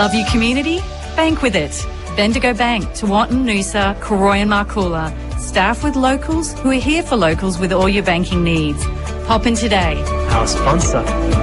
Love your community? Bank with it. Bendigo Bank, Tewantin, Noosa, Koroy and Marcoola. Staff with locals who are here for locals with all your banking needs. Pop in today. Our sponsor.